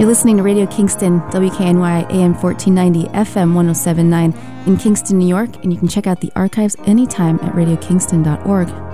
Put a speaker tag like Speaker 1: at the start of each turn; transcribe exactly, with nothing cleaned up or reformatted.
Speaker 1: You're listening to Radio Kingston, W K N Y A M fourteen ninety, F M one oh seven point nine in Kingston, New York, and you can check out the archives anytime at radio kingston dot org.